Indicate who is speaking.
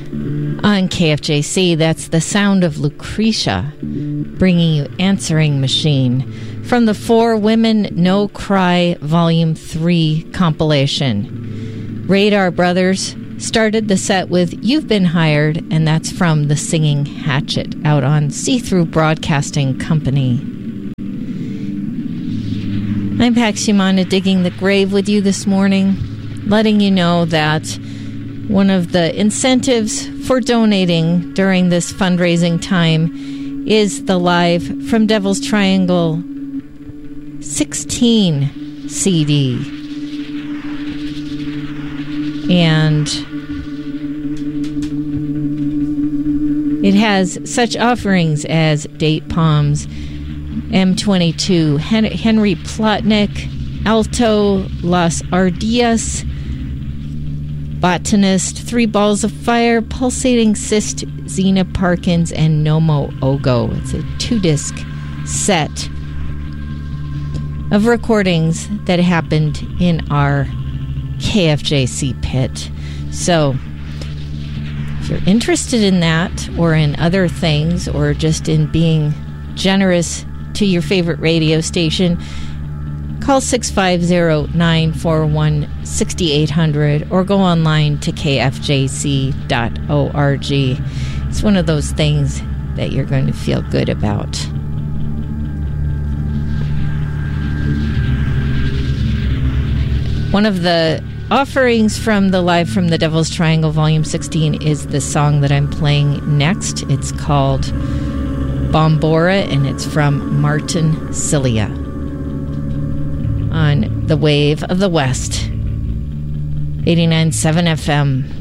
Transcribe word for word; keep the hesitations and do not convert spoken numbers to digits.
Speaker 1: On K F J C, that's the sound of Lucretia, bringing you Answering Machine from the Four Women No Cry Volume three compilation. Radar Brothers started the set with You've Been Hired, and that's from The Singing Hatchet out on See-Through Broadcasting Company. I'm Paxi Mana, digging the grave with you this morning, letting you know that one of the incentives for donating during this fundraising time is the Live from Devil's Triangle sixteen C D. And it has such offerings as Date Palms, M twenty-two, Hen- Henry Plotnick, Alto Las Ardillas, Botanist, Three Balls of Fire, Pulsating Cyst, Xena Parkins, and Nomo Ogo. It's a two-disc set of recordings that happened in our K F J C pit. So if you're interested in that or in other things or just in being generous to your favorite radio station, call six five zero, nine four one, six eight zero zero or go online to k f j c dot org. It's one of those things that you're going to feel good about. One of the offerings from the Live from the Devil's Triangle Volume sixteen is the song that I'm playing next. It's called Bombora, and it's from Martin Cilia on the Wave of the West, eighty-nine point seven F M.